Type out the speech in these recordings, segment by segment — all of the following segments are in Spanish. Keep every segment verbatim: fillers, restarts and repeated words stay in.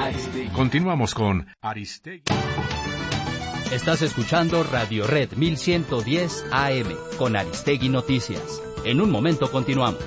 Continuamos con Aristegui. Estás escuchando Radio Red mil ciento diez A M con Aristegui Noticias. En un momento continuamos.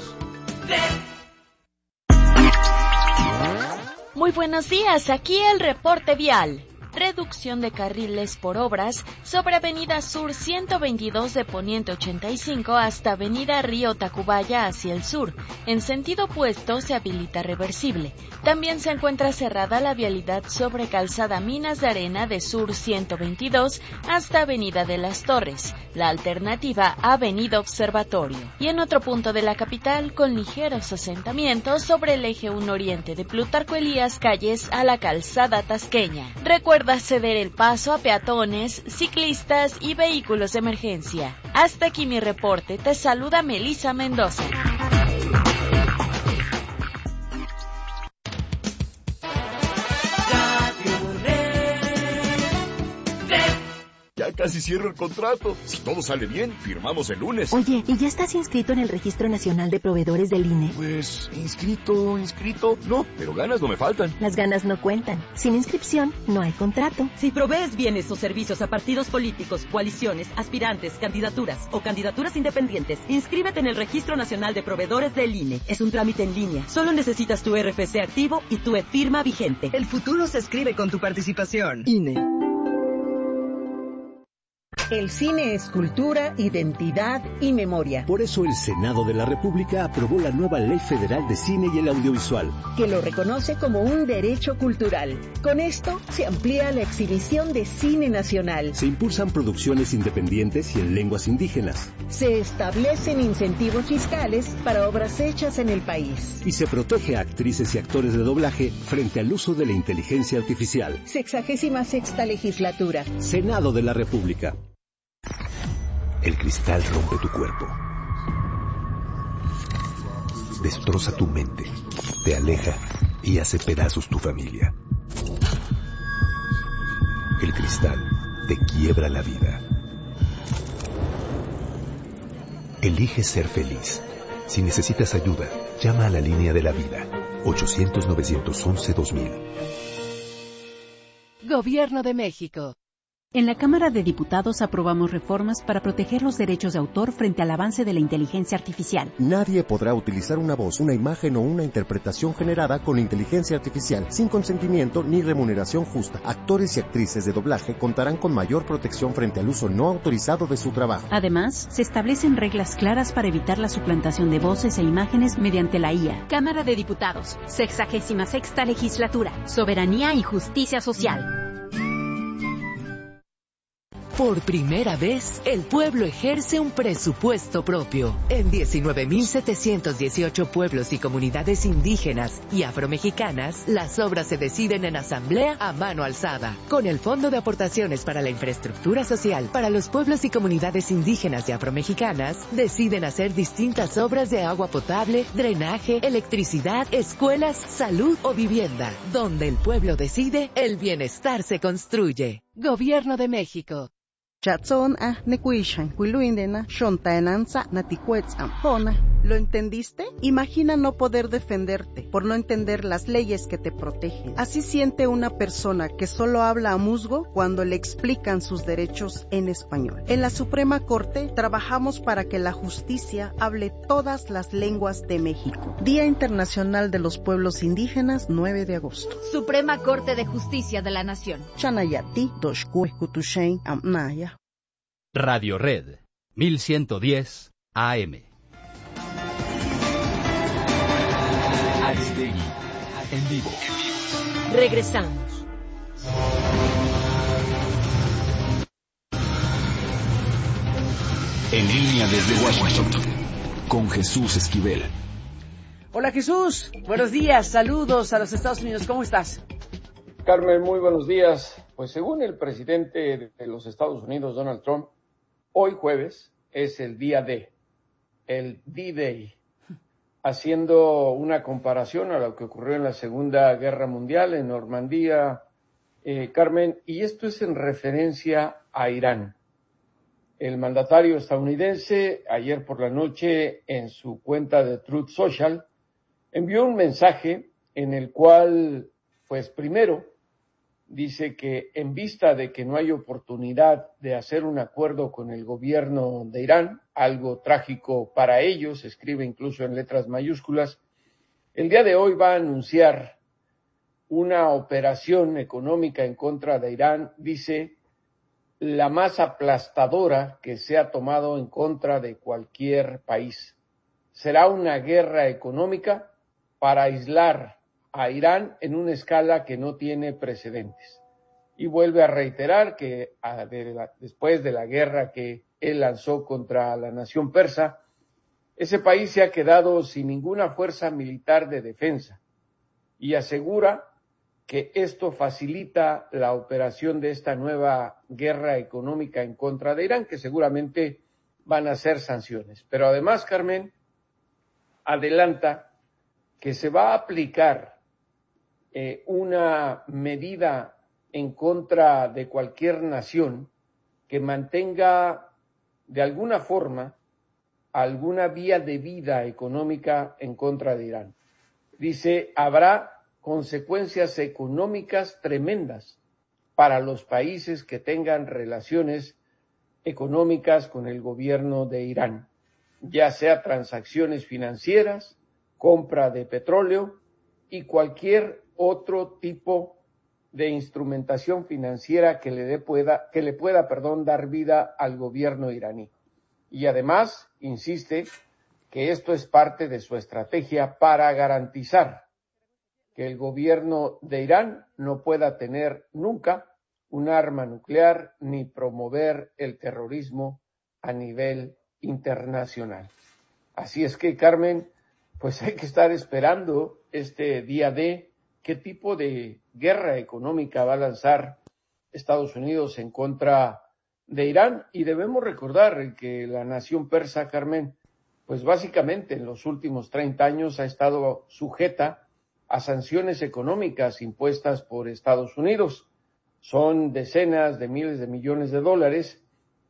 Muy buenos días, aquí el reporte vial. Reducción de carriles por obras sobre Avenida Sur ciento veintidós de Poniente ochenta y cinco hasta Avenida Río Tacubaya hacia el sur. En sentido opuesto se habilita reversible. También se encuentra cerrada la vialidad sobre Calzada Minas de Arena de Sur ciento veintidós hasta Avenida de las Torres. La alternativa Avenida Observatorio. Y en otro punto de la capital, con ligeros asentamientos sobre el eje uno Oriente de Plutarco Elías Calles a la Calzada Tasqueña. Recuerda ceder el paso a peatones, ciclistas y vehículos de emergencia. Hasta aquí mi reporte. Te saluda Melissa Mendoza. Ya casi cierro el contrato. Si todo sale bien, firmamos el lunes. Oye, ¿y ya estás inscrito en el Registro Nacional de Proveedores del I N E? Pues, inscrito, inscrito, no, pero ganas no me faltan. Las ganas no cuentan. Sin inscripción, no hay contrato. Si provees bienes o servicios a partidos políticos, coaliciones, aspirantes, candidaturas o candidaturas independientes, inscríbete en el Registro Nacional de Proveedores del I N E. Es un trámite en línea. Solo necesitas tu R F C activo y tu e-firma vigente. El futuro se escribe con tu participación. I N E. El cine es cultura, identidad y memoria. Por eso el Senado de la República aprobó la nueva Ley Federal de Cine y el Audiovisual, que lo reconoce como un derecho cultural. Con esto se amplía la exhibición de cine nacional. Se impulsan producciones independientes y en lenguas indígenas. Se establecen incentivos fiscales para obras hechas en el país. Y se protege a actrices y actores de doblaje frente al uso de la inteligencia artificial. Sexagésima sexta legislatura. Senado de la República. El cristal rompe tu cuerpo, destroza tu mente, te aleja y hace pedazos tu familia. El cristal te quiebra la vida. Elige ser feliz. Si necesitas ayuda, llama a la línea de la vida, ochocientos, novecientos once, dos mil. Gobierno de México. En la Cámara de Diputados aprobamos reformas para proteger los derechos de autor frente al avance de la inteligencia artificial. Nadie podrá utilizar una voz, una imagen o una interpretación generada con inteligencia artificial sin consentimiento ni remuneración justa. Actores y actrices de doblaje contarán con mayor protección frente al uso no autorizado de su trabajo. Además, se establecen reglas claras para evitar la suplantación de voces e imágenes mediante la I A. Cámara de Diputados, sexagésima sexta legislatura, soberanía y justicia social. Por primera vez, el pueblo ejerce un presupuesto propio. En diecinueve mil setecientos dieciocho pueblos y comunidades indígenas y afromexicanas, las obras se deciden en asamblea a mano alzada. Con el Fondo de Aportaciones para la Infraestructura Social para los pueblos y comunidades indígenas y afromexicanas, deciden hacer distintas obras de agua potable, drenaje, electricidad, escuelas, salud o vivienda. Donde el pueblo decide, el bienestar se construye. Gobierno de México. Chatzon a nekuishan, huiluindena, shontaenanza, naticuetzam, jona. ¿Lo entendiste? Imagina no poder defenderte por no entender las leyes que te protegen. Así siente una persona que solo habla a musgo cuando le explican sus derechos en español. En la Suprema Corte trabajamos para que la justicia hable todas las lenguas de México. Día Internacional de los Pueblos Indígenas, nueve de agosto. Suprema Corte de Justicia de la Nación. Chanayati, Doshkue, Kutushen, Amnaya. Radio Red, mil ciento diez A M. Aristegui, en vivo. Regresamos. En línea desde Washington, con Jesús Esquivel. Hola Jesús, buenos días, saludos a los Estados Unidos, ¿cómo estás? Carmen, muy buenos días. Pues según el presidente de los Estados Unidos, Donald Trump, hoy jueves es el día D, el D-Day, haciendo una comparación a lo que ocurrió en la Segunda Guerra Mundial en Normandía, eh, Carmen, y esto es en referencia a Irán. El mandatario estadounidense, ayer por la noche, en su cuenta de Truth Social, envió un mensaje en el cual Pues primero, dice que en vista de que no hay oportunidad de hacer un acuerdo con el gobierno de Irán, algo trágico para ellos, escribe incluso en letras mayúsculas, el día de hoy va a anunciar una operación económica en contra de Irán, dice, la más aplastadora que se ha tomado en contra de cualquier país. Será una guerra económica para aislar a Irán en una escala que no tiene precedentes. Y vuelve a reiterar que a, de la, después de la guerra que él lanzó contra la nación persa, ese país se ha quedado sin ninguna fuerza militar de defensa y asegura que esto facilita la operación de esta nueva guerra económica en contra de Irán, que seguramente van a ser sanciones. Pero además, Carmen, adelanta que se va a aplicar eh, una medida en contra de cualquier nación que mantenga de alguna forma alguna vía de vida económica en contra de Irán. Dice, habrá consecuencias económicas tremendas para los países que tengan relaciones económicas con el gobierno de Irán, ya sea transacciones financieras, compra de petróleo y cualquier otro tipo de instrumentación financiera que le dé pueda, que le pueda, perdón, dar vida al gobierno iraní. Y además, insiste que esto es parte de su estrategia para garantizar que el gobierno de Irán no pueda tener nunca un arma nuclear ni promover el terrorismo a nivel internacional. Así es que, Carmen, pues hay que estar esperando este día de qué tipo de guerra económica va a lanzar Estados Unidos en contra de Irán. Y debemos recordar que la nación persa, Carmen, pues básicamente en los últimos treinta años ha estado sujeta a sanciones económicas impuestas por Estados Unidos. Son decenas de miles de millones de dólares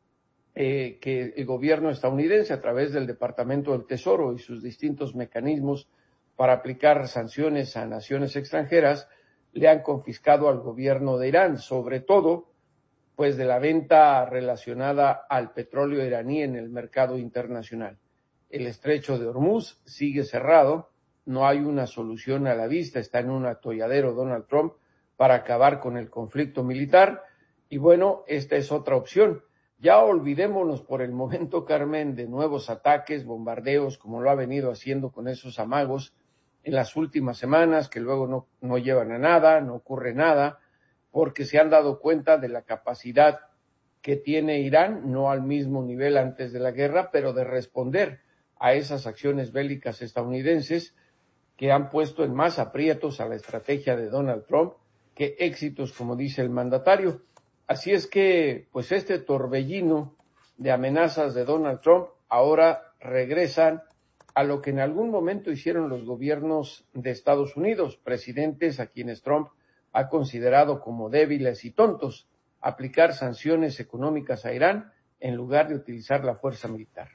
eh, que el gobierno estadounidense, a través del Departamento del Tesoro y sus distintos mecanismos para aplicar sanciones a naciones extranjeras, le han confiscado al gobierno de Irán, sobre todo pues de la venta relacionada al petróleo iraní en el mercado internacional. El estrecho de Hormuz sigue cerrado, no hay una solución a la vista, está en un atolladero Donald Trump para acabar con el conflicto militar, y bueno, esta es otra opción. Ya olvidémonos por el momento, Carmen, de nuevos ataques, bombardeos, como lo ha venido haciendo con esos amagos en las últimas semanas, que luego no, no llevan a nada, no ocurre nada, porque se han dado cuenta de la capacidad que tiene Irán, no al mismo nivel antes de la guerra, pero de responder a esas acciones bélicas estadounidenses que han puesto en más aprietos a la estrategia de Donald Trump que éxitos, como dice el mandatario. Así es que, pues este torbellino de amenazas de Donald Trump ahora regresan a lo que en algún momento hicieron los gobiernos de Estados Unidos, presidentes a quienes Trump ha considerado como débiles y tontos, aplicar sanciones económicas a Irán en lugar de utilizar la fuerza militar.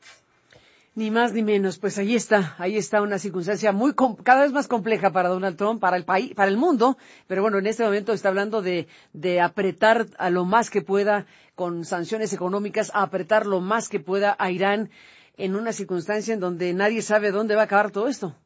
Ni más ni menos, pues ahí está, ahí está una circunstancia muy cada vez más compleja para Donald Trump, para el país, para el mundo, pero bueno, en este momento está hablando de, de apretar a lo más que pueda con sanciones económicas, a apretar lo más que pueda a Irán en una circunstancia en donde nadie sabe dónde va a acabar todo esto.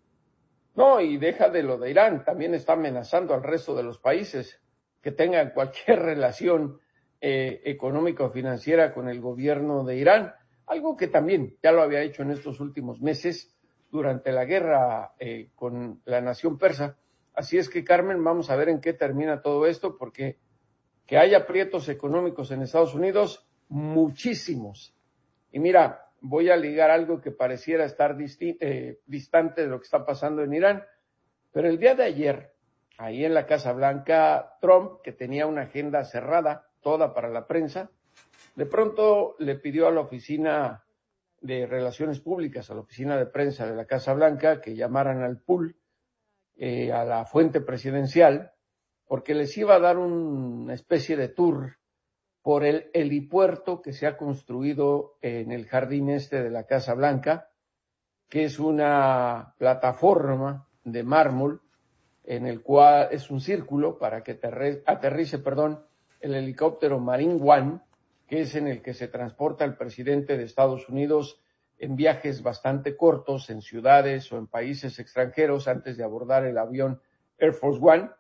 No, y deja de lo de Irán, también está amenazando al resto de los países que tengan cualquier relación eh, económica o financiera con el gobierno de Irán. Algo que también ya lo había hecho en estos últimos meses durante la guerra eh, con la nación persa. Así es que, Carmen, vamos a ver en qué termina todo esto, porque que haya aprietos económicos en Estados Unidos, muchísimos. Y mira, voy a ligar algo que pareciera estar disti- eh, distante de lo que está pasando en Irán, pero el día de ayer, ahí en la Casa Blanca, Trump, que tenía una agenda cerrada, toda para la prensa, de pronto le pidió a la oficina de Relaciones Públicas, a la oficina de prensa de la Casa Blanca, que llamaran al pool, eh, a la fuente presidencial, porque les iba a dar una especie de tour por el helipuerto que se ha construido en el jardín este de la Casa Blanca, que es una plataforma de mármol en el cual es un círculo para que aterrice, aterrice perdón, el helicóptero Marine One, que es en el que se transporta el presidente de Estados Unidos en viajes bastante cortos, en ciudades o en países extranjeros, antes de abordar el avión Air Force One,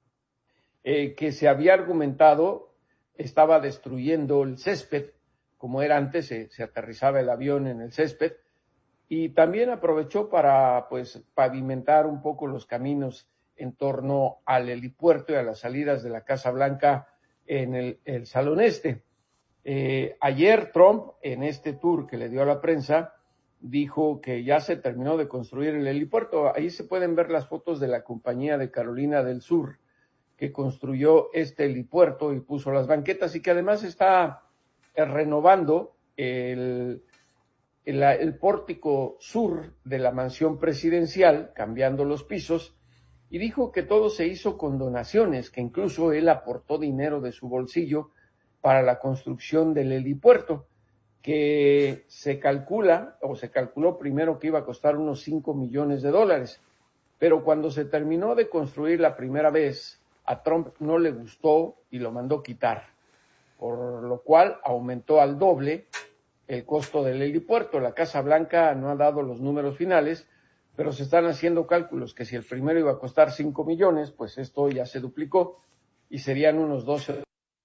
eh, que se había argumentado estaba destruyendo el césped, como era antes, se, se aterrizaba el avión en el césped, y también aprovechó para pues pavimentar un poco los caminos en torno al helipuerto y a las salidas de la Casa Blanca en el, el Salón Este. Eh, ayer Trump, en este tour que le dio a la prensa, dijo que ya se terminó de construir el helipuerto. Ahí se pueden ver las fotos de la compañía de Carolina del Sur, que construyó este helipuerto y puso las banquetas y que además está eh, renovando el, el, el pórtico sur de la mansión presidencial, cambiando los pisos, y dijo que todo se hizo con donaciones, que incluso él aportó dinero de su bolsillo para la construcción del helipuerto, que se calcula, o se calculó primero que iba a costar unos cinco millones de dólares, pero cuando se terminó de construir la primera vez, a Trump no le gustó y lo mandó quitar, por lo cual aumentó al doble el costo del helipuerto. La Casa Blanca no ha dado los números finales, pero se están haciendo cálculos que si el primero iba a costar cinco millones, pues esto ya se duplicó y serían unos doce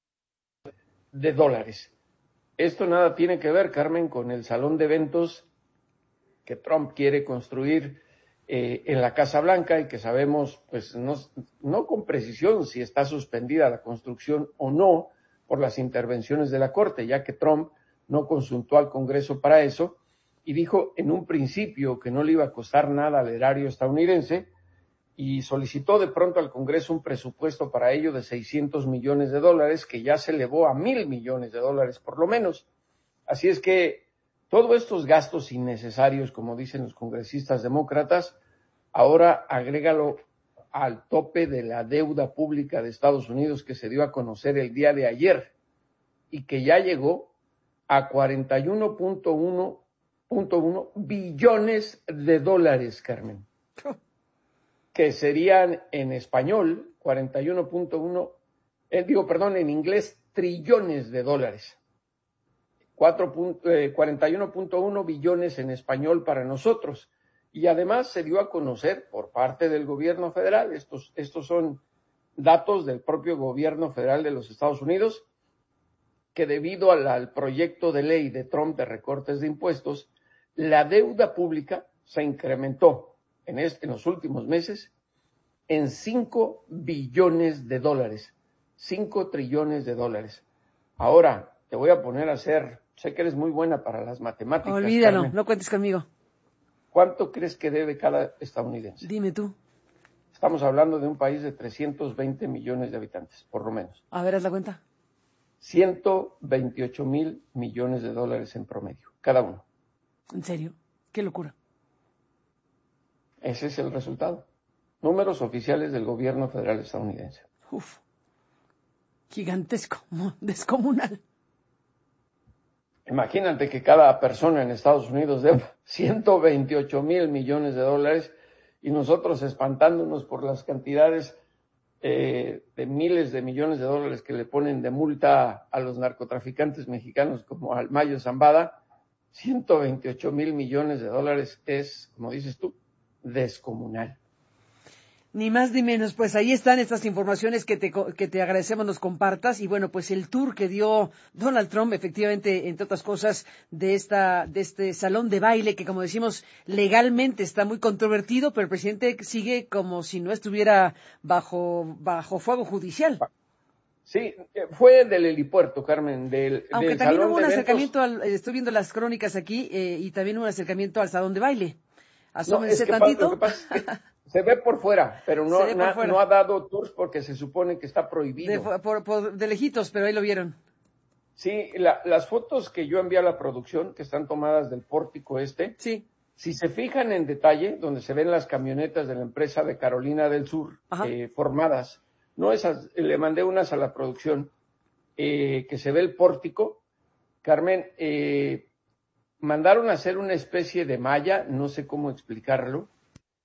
de dólares. Esto nada tiene que ver, Carmen, con el salón de eventos que Trump quiere construir eh, en la Casa Blanca y que sabemos, pues no, no con precisión si está suspendida la construcción o no por las intervenciones de la Corte, ya que Trump no consultó al Congreso para eso y dijo en un principio que no le iba a costar nada al erario estadounidense y solicitó de pronto al Congreso un presupuesto para ello de seiscientos millones de dólares, que ya se elevó a mil millones de dólares por lo menos. Así es que todos estos gastos innecesarios, como dicen los congresistas demócratas, ahora agrégalo al tope de la deuda pública de Estados Unidos que se dio a conocer el día de ayer y que ya llegó a cuarenta y uno punto uno billones de dólares, Carmen, que serían en español cuarenta y uno punto uno, eh, digo, perdón, en inglés, trillones de dólares. cuarenta y uno punto uno billones en español para nosotros. Y además se dio a conocer por parte del gobierno federal, estos, estos son datos del propio gobierno federal de los Estados Unidos, que debido al, al proyecto de ley de Trump de recortes de impuestos, la deuda pública se incrementó en, este, en los últimos meses en cinco billones de dólares, cinco trillones de dólares. Ahora te voy a poner a hacer, sé que eres muy buena para las matemáticas. Olvídalo, Carmen. no cuentes conmigo. ¿Cuánto crees que debe cada estadounidense? Dime tú. Estamos hablando de un país de trescientos veinte millones de habitantes, por lo menos. A ver, haz la cuenta. ciento veintiocho mil millones de dólares en promedio, cada uno. ¿En serio? Qué locura. Ese es el resultado. Números oficiales del gobierno federal estadounidense. Uf. Gigantesco, descomunal. Imagínate que cada persona en Estados Unidos deba ciento veintiocho mil millones de dólares y nosotros espantándonos por las cantidades eh, de miles de millones de dólares que le ponen de multa a los narcotraficantes mexicanos como al Mayo Zambada. ciento veintiocho mil millones de dólares es, como dices tú, descomunal. Ni más ni menos, pues ahí están estas informaciones que te, que te agradecemos nos compartas y bueno, pues el tour que dio Donald Trump, efectivamente, entre otras cosas, de esta, de este salón de baile que, como decimos, legalmente está muy controvertido, pero el presidente sigue como si no estuviera bajo, bajo fuego judicial. Sí, fue del helipuerto, Carmen, del, Aunque del también salón hubo un de acercamiento, al, estoy viendo las crónicas aquí, eh, y también un acercamiento al salón de baile. Asómense no, es que tantito. Lo que pasa es que se ve por fuera, pero no, por na, fuera. no ha dado tours porque se supone que está prohibido. De, por, por, de lejitos, pero ahí lo vieron. Sí, la, las fotos que yo envié a la producción, que están tomadas del pórtico este, sí. Si se fijan en detalle, donde se ven las camionetas de la empresa de Carolina del Sur eh, formadas, no esas, le mandé unas a la producción, eh, que se ve el pórtico, Carmen, eh, mandaron a hacer una especie de malla, no sé cómo explicarlo,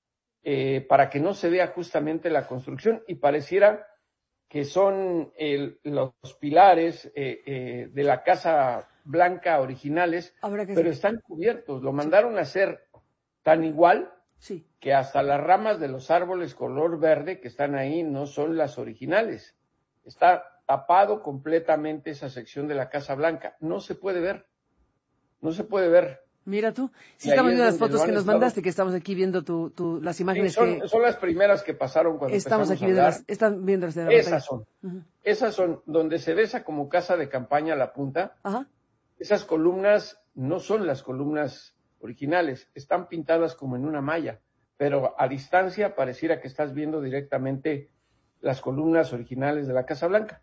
eh, para que no se vea justamente la construcción y pareciera que son el, los pilares eh, eh, de la Casa Blanca originales, pero sí. Están cubiertos. Lo mandaron a hacer tan igual sí. que hasta las ramas de los árboles color verde que están ahí no son las originales. Está tapado completamente esa sección de la Casa Blanca. No se puede ver. No se puede ver. Mira tú, sí estamos viendo las fotos que nos estado... mandaste, que estamos aquí viendo tu, tu, las imágenes. Sí, son, que... son las primeras que pasaron cuando estamos aquí a viendo hablar. las, están viendo las de la Esas son, uh-huh. Esas son, donde se ve esa como casa de campaña a la punta. Ajá. Esas columnas no son las columnas originales, están pintadas como en una malla, pero a distancia pareciera que estás viendo directamente las columnas originales de la Casa Blanca.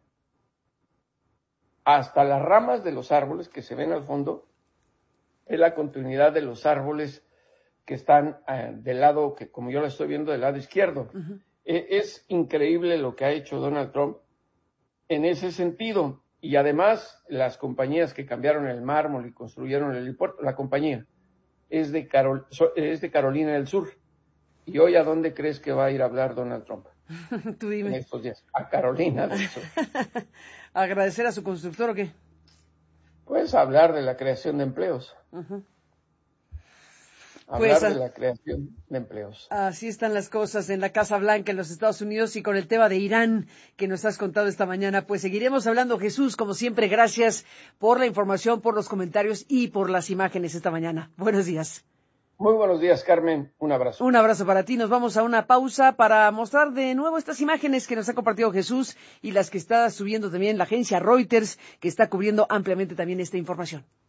Hasta las ramas de los árboles que se ven al fondo es la continuidad de los árboles que están eh, del lado, que como yo lo estoy viendo, del lado izquierdo. Uh-huh. Eh, es increíble lo que ha hecho Donald Trump en ese sentido. Y además, las compañías que cambiaron el mármol y construyeron el helipuerto, la compañía es de, Carol, es de Carolina del Sur. ¿Y hoy a dónde crees que va a ir a hablar Donald Trump? Tú dime. En estos días. A Carolina del Sur. ¿Agradecer a su constructor o qué? Pues hablar de la creación de empleos. Uh-huh. Hablar pues, de la creación de empleos. Así están las cosas en la Casa Blanca en los Estados Unidos y con el tema de Irán que nos has contado esta mañana. Pues seguiremos hablando, Jesús, como siempre. Gracias por la información, por los comentarios y por las imágenes esta mañana. Buenos días. Muy buenos días, Carmen. Un abrazo. Un abrazo para ti. Nos vamos a una pausa para mostrar de nuevo estas imágenes que nos ha compartido Jesús y las que está subiendo también la agencia Reuters, que está cubriendo ampliamente también esta información.